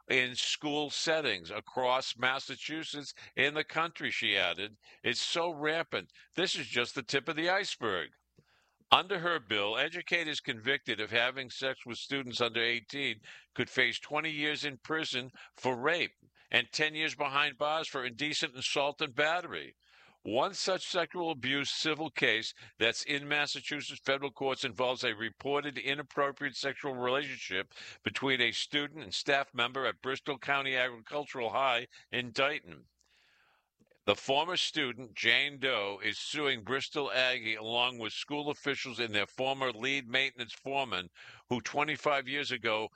in school settings across Massachusetts and the country, she added. It's so rampant. This is just the tip of the iceberg. Under her bill, educators convicted of having sex with students under 18 could face 20 years in prison for rape and 10 years behind bars for indecent assault and battery. One such sexual abuse civil case that's in Massachusetts federal courts involves a reported inappropriate sexual relationship between a student and staff member at Bristol County Agricultural High in Dayton. The former student, Jane Doe, is suing Bristol Aggie along with school officials and their former lead maintenance foreman, who 25 years ago,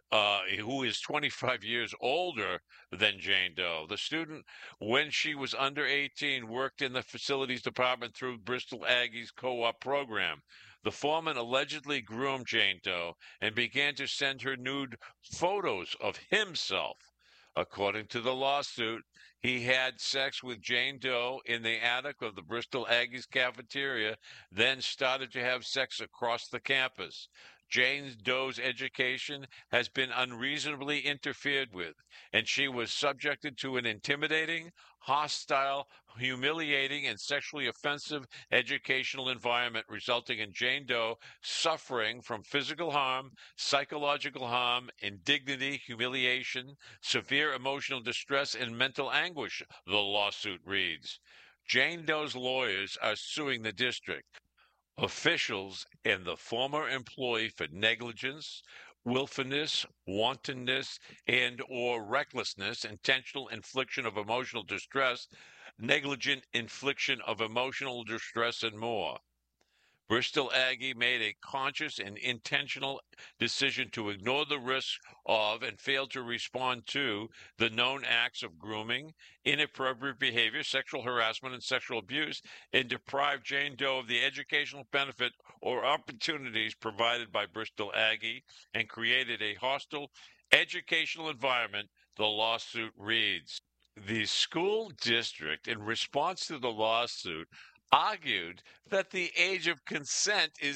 who is 25 years older than Jane Doe. The student, when she was under 18, worked in the facilities department through Bristol Aggie's co-op program. The foreman allegedly groomed Jane Doe and began to send her nude photos of himself. According to the lawsuit, he had sex with Jane Doe in the attic of the Bristol Aggies cafeteria, then started to have sex across the campus. Jane Doe's education has been unreasonably interfered with, and she was subjected to an intimidating, hostile, humiliating, and sexually offensive educational environment, resulting in Jane Doe suffering from physical harm, psychological harm, indignity, humiliation, severe emotional distress, and mental anguish, the lawsuit reads. Jane Doe's lawyers are suing the district, officials, and the former employee for negligence, willfulness, wantonness, and or recklessness, intentional infliction of emotional distress, negligent infliction of emotional distress, and more. Bristol Aggie made a conscious and intentional decision to ignore the risks of and fail to respond to the known acts of grooming, inappropriate behavior, sexual harassment, and sexual abuse, and deprive Jane Doe of the educational benefit or opportunities provided by Bristol Aggie and created a hostile educational environment, the lawsuit reads. The school district, in response to the lawsuit, argued that the age of consent is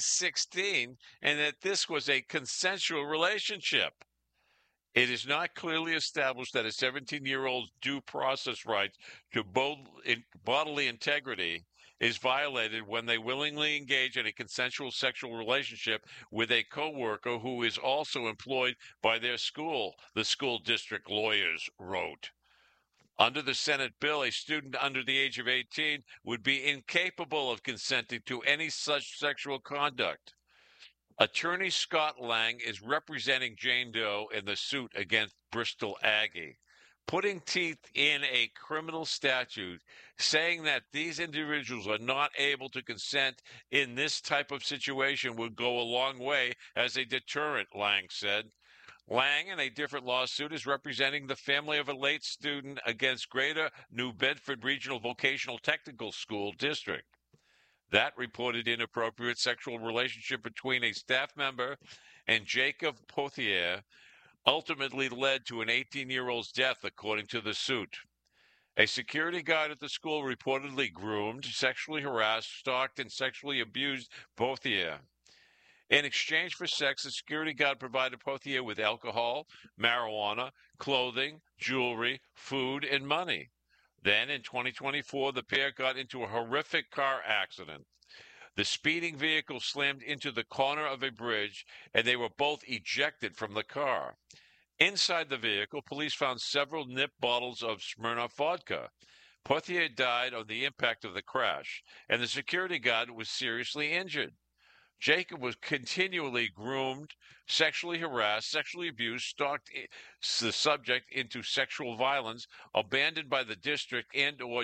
16 and that this was a consensual relationship. It is not clearly established that a 17-year-old's due process rights to bodily integrity is violated when they willingly engage in a consensual sexual relationship with a coworker who is also employed by their school, the school district lawyers wrote. Under the Senate bill, a student under the age of 18 would be incapable of consenting to any such sexual conduct. Attorney Scott Lang is representing Jane Doe in the suit against Bristol Aggie, putting teeth in a criminal statute saying that these individuals are not able to consent in this type of situation would go a long way as a deterrent, Lang said. Lang, in a different lawsuit, is representing the family of a late student against Greater New Bedford Regional Vocational Technical School District. That reported inappropriate sexual relationship between a staff member and Jacob Pothier ultimately led to an 18-year-old's death, according to the suit. A security guard at the school reportedly groomed, sexually harassed, stalked, and sexually abused Pothier. In exchange for sex, the security guard provided Pothier with alcohol, marijuana, clothing, jewelry, food, and money. Then, in 2024, the pair got into a horrific car accident. The speeding vehicle slammed into the corner of a bridge, and they were both ejected from the car. Inside the vehicle, police found several nip bottles of Smirnoff vodka. Pothier died on the impact of the crash, and the security guard was seriously injured. Jacob was continually groomed, sexually harassed, sexually abused, stalked the subject into sexual violence, abandoned by the district and or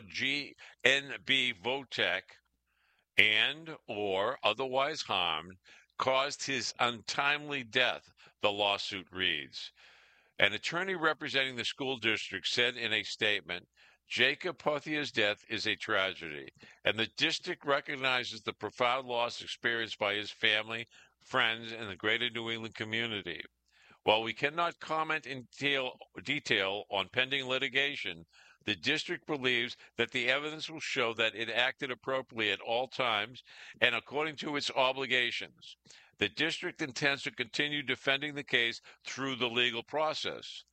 GNB Votech, and or otherwise harmed, caused his untimely death, the lawsuit reads. An attorney representing the school district said in a statement, Jacob Pothier's death is a tragedy, and the district recognizes the profound loss experienced by his family, friends, and the greater New England community. While we cannot comment in detail on pending litigation, the district believes that the evidence will show that it acted appropriately at all times and according to its obligations. The district intends to continue defending the case through the legal process.